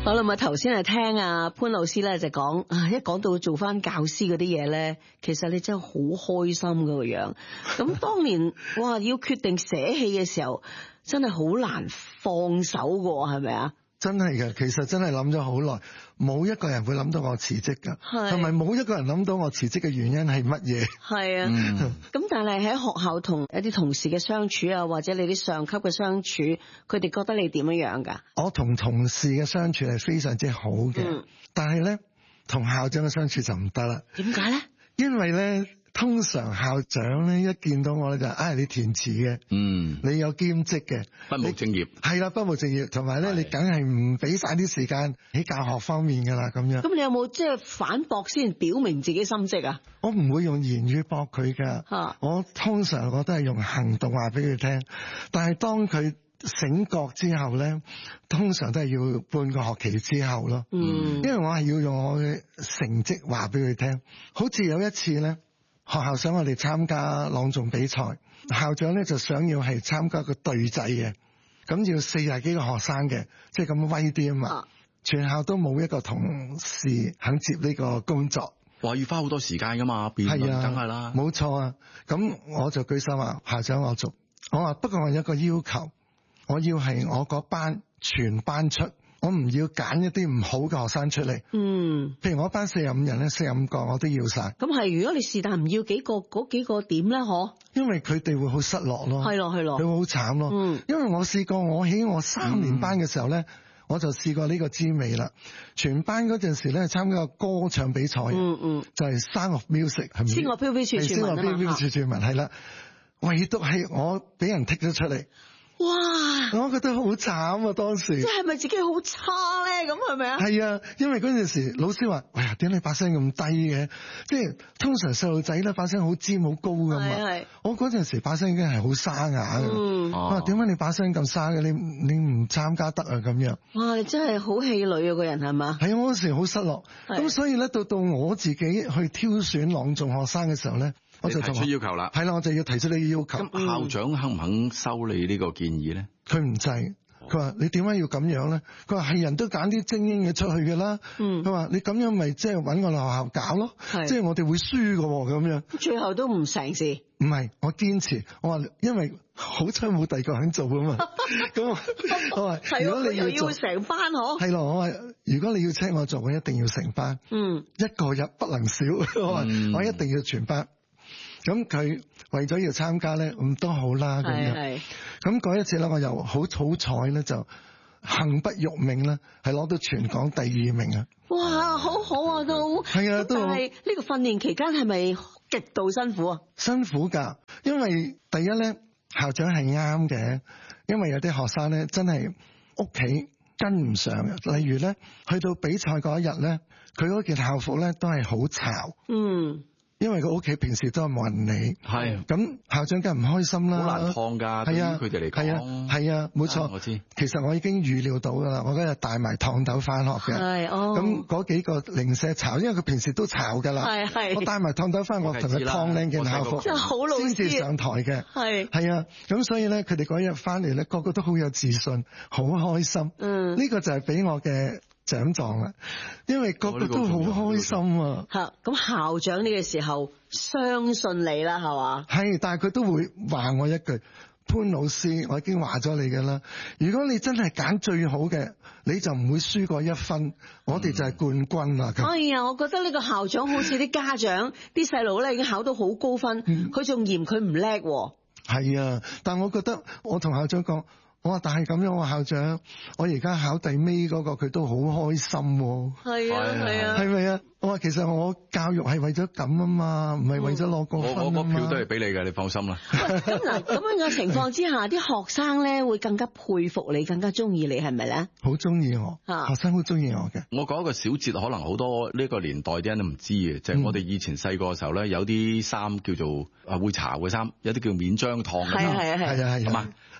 好啦，咪頭先係聽阿潘老師咧就講啊，一講到做翻教師嗰啲嘢咧，其實你真係好開心嗰個樣。咁當年哇要決定捨棄嘅時候，真係好難放手噶，係咪啊？ 真係嘅，其實真係諗咗好耐，冇一個人會諗到我辭職噶，同埋冇一個人諗到我辭職嘅原因係乜嘢。 係啊，咁但係喺學校同一啲同事嘅相處啊，或者你啲上級嘅相處，佢哋覺得你點樣樣噶？ 我同同事嘅相處係非常之好嘅，但係咧同校長嘅相處就唔得啦。 點解咧？ 因為咧通常校長咧一見到我咧就你填詞嘅，你有兼職嘅， 不務正業， 係啦，不務正業，同埋咧你梗係唔俾晒啲時間喺教學方面噶啦，咁樣。 咁你有冇即係反駁先表明自己心跡啊？ 我唔會用言語駁佢噶，我通常我都係用行動話俾佢聽。但係當佢醒覺之後咧，通常都係要半個學期之後咯。因為我係要用我嘅成績話俾佢聽。好似有一次咧，學校想我哋參加朗誦比賽，校長咧就想要係參加個隊仔嘅，咁要40幾個學生嘅，即係咁威啲啊嘛。全校都冇一個同事肯接呢個工作。 話要花好多時間噶嘛，辯論梗係啦。 冇錯啊，咁我就舉手話校長我做，我話不過我有一個要求，我要係我嗰班全班出，我唔要揀一啲唔好嘅學生出嚟。譬如我班45人咧，45個我都要晒。咁係如果你是但唔要幾個，嗰幾個點咧？ 因為佢哋會好失落咯。係咯，佢會好慘咯。因為我試過，我喺我3年班嘅時候咧。我就試過呢個滋味啦。全班嗰陣時咧參加個歌唱比賽，就係 Sound of Music， 係咪？仙樂飄飄處處聞啊嘛。仙樂飄飄處處聞係啦，唯獨係我俾人剔咗出嚟。哇！我覺得好慘啊！當時即係咪自己好差咧？咁係咪啊？ 係啊，因為嗰陣時老師話：哎呀，點解你把聲咁低嘅？即係通常細路仔咧把聲好尖好高噶嘛。我嗰陣時把聲已經係好沙啞嘅。我話點解你把聲咁沙嘅？你唔參加得啊？咁樣。哇！你真係好氣餒啊！個人係嘛？係啊，我嗰時好失落。咁所以咧，到我自己去挑選朗誦學生嘅時候咧。我就提出要求啦， 係啦，我就要提出呢個要求。 咁校長肯唔肯收你呢個建議咧？ 佢唔制，佢話你點解要咁樣咧？佢話係人都揀啲精英嘅出去嘅啦。佢話你咁樣咪即係搵我學校搞咯，即係我哋會輸㗎咁樣。最後都唔成事。唔係，我堅持，我話因為好彩冇第二個肯做啊嘛。咁我話如果你要成班嗬，係咯，我話如果你要請我做，我一定要成班。一個日不能少。我話我一定要全班。咁佢為咗要參加咧，咁都好啦咁樣。咁嗰一次咧，我又好彩咧，就幸不辱命咧，係攞到全港第2名啊！哇，好好啊都。係啊，都。但係呢個訓練期間係咪極度辛苦啊？辛苦㗎，因為第一咧，校長係啱嘅，因為有啲學生咧真係屋企跟唔上嘅，例如咧去到比賽嗰一日咧，佢嗰件校服咧都係好潮。因為佢屋企平時都係冇人理，咁校長梗係唔開心啦。好難燙㗎，對於佢哋嚟講。係啊，冇錯。我知。其實我已經預料到㗎啦，我嗰日帶埋燙斗返學嘅。咁嗰幾個零舍潮，因為佢平時都潮㗎啦。我帶埋燙斗返學，同佢燙靚件校服，先至上台嘅。係啊，咁所以咧，佢哋嗰日返嚟咧，個個都好有自信，好開心。呢個就係俾我嘅獎狀啦，因為個個都好開心啊！咁校長呢個時候相信你啦，係嘛？係，但係佢都會話我一句：潘老師，我已經話咗你㗎啦。如果你真係揀最好嘅，你就唔會輸過1分，我哋就係冠軍啦。哎呀，我覺得呢個校長好似啲家長，啲細路咧已經考到好高分，佢仲嫌佢唔叻。係啊，但我覺得我同校長講。我話但係咁樣，我校長，我而家考第尾嗰個佢都好開心喎。係啊，係咪啊？我話其實我教育係為咗咁啊嘛，唔係為咗攞高分啊嘛。我票都係俾你嘅，你放心啦。咁嗱，咁樣嘅情況之下，啲學生咧會更加佩服你，更加中意你，係咪咧？好中意我，學生好中意我嘅。我講一個小節，可能好多呢個年代啲人都唔知嘅，就係我哋以前細個嘅時候咧，有啲衫叫做會巢嘅衫，有啲叫免漿燙嘅衫。係啊。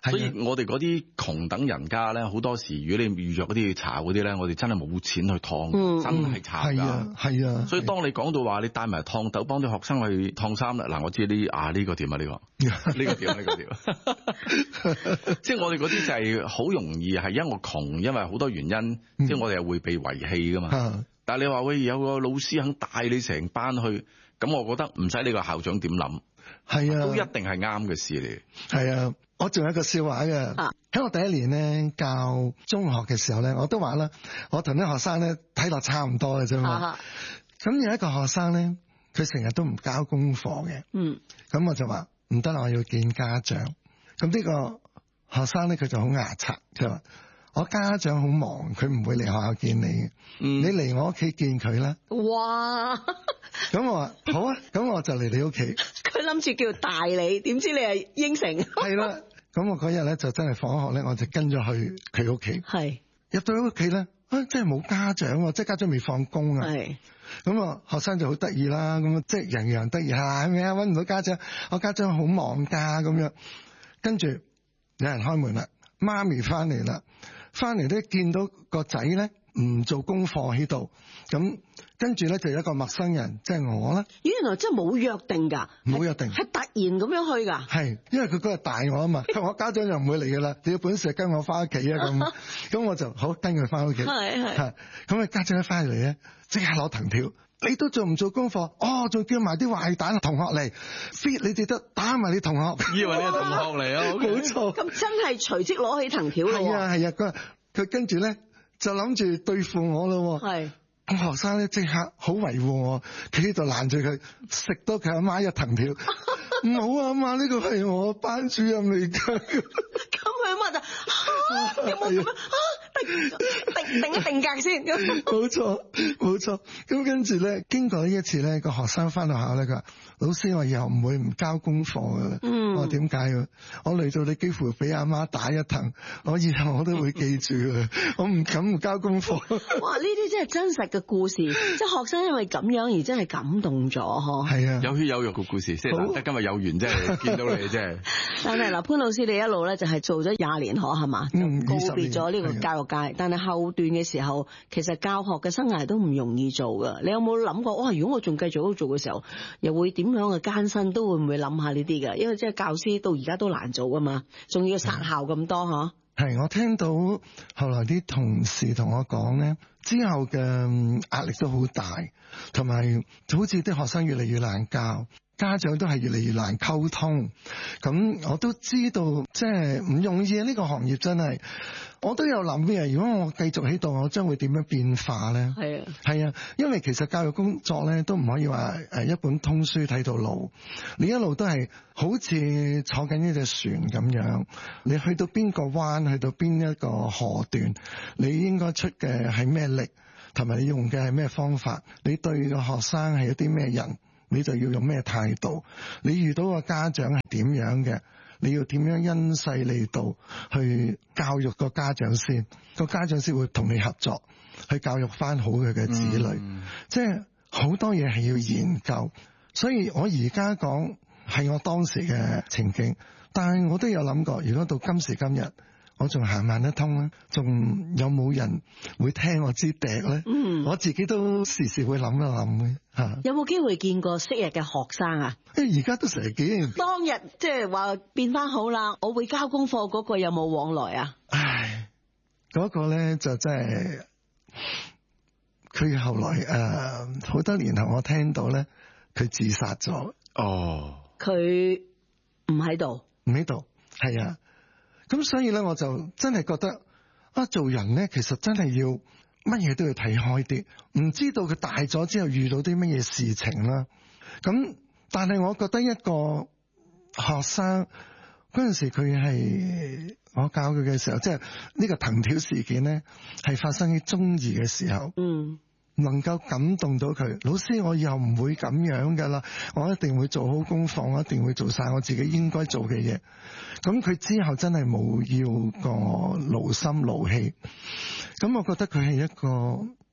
所以我哋嗰啲窮等人家咧，好多時如果你預約嗰啲茶嗰啲咧，我哋真係冇錢去燙，真係慘㗎。 係啊。 所以當你講到話你帶埋燙斗幫啲學生去燙衫啦，嗱我知呢呢個點啊呢個呢個點呢個點，即係我哋嗰啲就係好容易係因為我窮，因為好多原因，即係我哋係會被遺棄㗎嘛。但係你話喂有個老師肯帶你成班去，咁我覺得唔使你個校長點諗，係啊，都一定係啱嘅事嚟。係啊。 我仲有一個笑話嘅，喺我第一年咧教中學嘅時候咧，我都話啦，我同啲學生咧睇落差唔多嘅啫嘛。咁有一個學生咧，佢成日都唔交功課嘅，咁我就話唔得啦，我要見家長。咁呢個學生咧，佢就好牙擦，佢話我家長好忙，佢唔會嚟學校見你嘅，你嚟我屋企見佢啦。哇！咁我話好啊，咁我就嚟你屋企。 佢諗住叫大你，點知你係應承？ 係啦，咁我嗰日咧就真係放學咧，我就跟咗去佢屋企。係入到屋企咧，真係冇家長，即係家長未放工啊。係咁啊，學生就好得意啦，咁即係人人得意嚇，係咪啊？揾唔到家長，我家長好忙㗎咁樣。跟住有人開門啦，媽咪翻嚟啦，翻嚟咧見到個仔咧唔做功課喺度，咁。跟住咧就有一個陌生人，即係我啦。 咦，原來真係冇約定㗎， 冇約定， 係突然咁樣去㗎。 係，因為佢嗰日大我啊嘛，我家長又唔會嚟㗎啦。你有本事跟我翻屋企啊咁，咁我就好跟佢翻屋企。係，咁啊家長一翻嚟咧，即刻攞藤條。你都做唔做功課？哦，仲叫埋啲壞蛋同學嚟 fit 你哋得打埋你同學。以為你係同學嚟啊？冇錯。咁真係隨即攞起藤條咯。係啊係啊，佢跟住咧就諗住對付我咯。係。咁學生咧即刻好維護我，企喺度攔住佢，食多佢阿媽一藤條。唔好啊，阿媽，呢個係我班主任嚟㗎。咁佢阿媽就有冇咁樣定一定格先。冇錯冇錯。咁跟住咧，經過呢一次咧，個學生翻到學校咧，佢話：老師，我以後唔會唔交功課㗎啦。我話點解啊？我累到你幾乎俾阿媽打一藤，我以後我都會記住啊！我唔敢唔交功課。哇！呢啲真係真實嘅故事，即係學生因為咁樣而真係感動咗嗬。係啊，有血有肉嘅故事，即係難得今日有緣，真係見到你真係。但係嗱，潘老師你一路咧就係做咗20年嗬，係嘛？告別咗呢個教育界，但係後段嘅時候，其實教學嘅生涯都唔容易做噶。你有冇諗過？哇！如果我仲繼續喺度做嘅時候，又會點樣嘅艱辛？都會唔會諗下呢啲嘅？因為即係教師到而家都難做噶嘛，仲要殺校咁多嗬。係，我聽到後來啲同事同我講咧，之後嘅壓力都好大，同埋好似啲學生越嚟越難教，家長都係越嚟越難溝通。咁我都知道，即係唔容易啊！呢個行業真係，我都有諗嘅。如果我繼續喺度，我將會點樣變化咧？係啊，係啊，因為其實教育工作咧都唔可以話一本通書睇到老，你一路都係好似坐緊一隻船咁樣，你去到邊個灣，去到邊一個河段，你應該出嘅係咩力，同埋你用嘅係咩方法，你對個學生係一啲咩人，你就要用咩態度，你遇到個家長係點樣嘅，你要點樣因勢利導去教育個家長先，個家長先會同你合作去教育翻好佢嘅子女。即係好多嘢係要研究，所以我而家講係我當時嘅情景，但係我都有諗過，如果到今時今日我仲行得通咧，仲有冇人會聽我支笛咧？我自己都時時會諗一諗嘅嚇。有冇機會見過昔日嘅學生啊？而家都成日見。當日即係話變翻好啦，我會交功課嗰個有冇往來啊？唉，嗰個咧就真係佢後來好多年後，我聽到咧佢自殺咗。哦，佢唔喺度，唔喺度，係啊。咁所以咧，我就真係覺得做人咧，其實真係要乜嘢都要睇開啲，唔知道佢大咗之後遇到啲乜嘢事情啦。咁但係我覺得一個學生嗰陣時，佢係我教佢嘅時候，即係呢個藤條事件咧，係發生喺中二嘅時候。能夠感動到佢，老師，我以後唔會咁樣噶啦，我一定會做好功課，我一定會做晒我自己應該做嘅嘢。咁佢之後真係冇要過勞心勞氣。咁我覺得佢係一個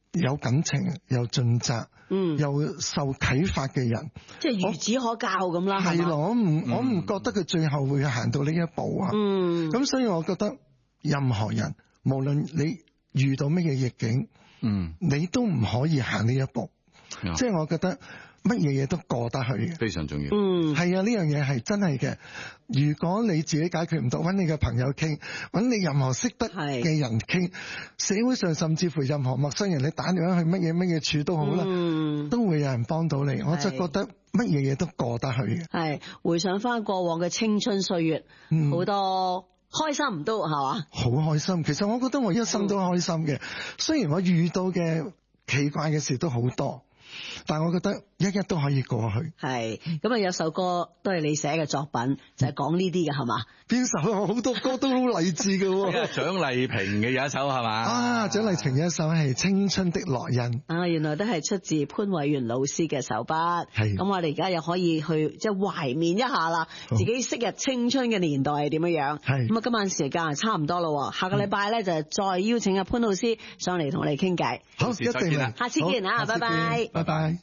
有感情又盡責，又受啟發嘅人， 即係孺子可教咁啦。 係咯，我唔覺得佢最後會行到呢一步啊。咁所以我覺得任何人，無論你遇到乜嘢逆境，你都唔可以行呢一步。即係我覺得乜嘢嘢都過得去嘅， 非常重要。 係啊，呢樣嘢係真係嘅。如果你自己解決唔到，揾你嘅朋友傾，揾你任何識得嘅人傾，社會上甚至乎任何陌生人，你打電話去乜嘢處都好啦，都會有人幫到你。我就覺得乜嘢嘢都過得去嘅。 係回想翻過往嘅青春歲月，好多開心都係嘛？好開心。其實我覺得我一生都開心嘅，雖然我遇到嘅奇怪嘅事都好多，但我覺得一一都可以過去。 係咁啊！有首歌都係你寫嘅作品，就係講呢啲嘅係嘛？ 邊首啊？好多歌都好勵志嘅喎。 蔣麗萍嘅有一首係嘛？ 蔣麗萍嘅一首係《青春的烙印》。 原來都係出自潘偉源老師嘅手筆。係。咁我哋而家又可以去即係懷緬一下啦，自己昔日青春嘅年代係點樣樣。係。咁啊，今晚時間差唔多啦，下個禮拜咧就再邀請阿潘老師上嚟同我哋傾偈。 好，一定。 下次見啊！拜拜。 拜拜。